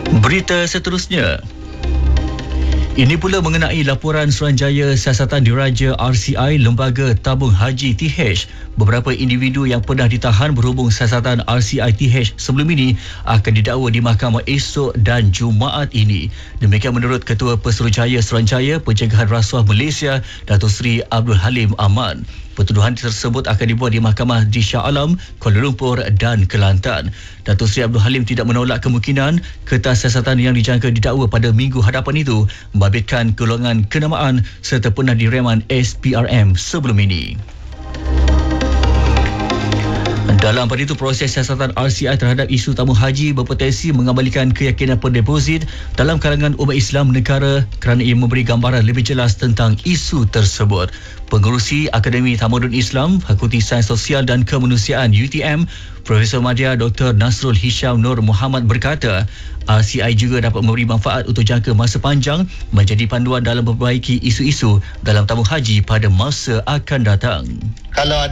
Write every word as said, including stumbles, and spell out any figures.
Berita seterusnya. Ini pula mengenai laporan Suruhanjaya Siasatan Diraja R C I Lembaga Tabung Haji T H. Beberapa individu yang pernah ditahan berhubung siasatan R C I T H sebelum ini akan didakwa di mahkamah esok dan Jumaat ini. Demikian menurut Ketua Pesuruhjaya Suruhanjaya Pencegahan Rasuah Malaysia, Datuk Seri Abdul Halim Ahmad. Pertuduhan tersebut akan dibuat di Mahkamah di Shah Alam, Kuala Lumpur dan Kelantan. Datuk Seri Abdul Halim tidak menolak kemungkinan kertas siasatan yang dijangka didakwa pada minggu hadapan itu membabitkan golongan kenamaan serta pernah direman S P R M sebelum ini. Dalam pada itu, proses siasatan R C I terhadap isu tabung haji berpotensi mengembalikan keyakinan pendeposit dalam kalangan umat Islam negara kerana ia memberi gambaran lebih jelas tentang isu tersebut. Pengerusi Akademi Tamadun Islam, Fakulti Sains Sosial dan Kemanusiaan U T M, Profesor Madya Doktor Nasrul Hisham Nur Muhammad berkata, R C I juga dapat memberi manfaat untuk jangka masa panjang menjadi panduan dalam memperbaiki isu-isu dalam tabung haji pada masa akan datang. Kalau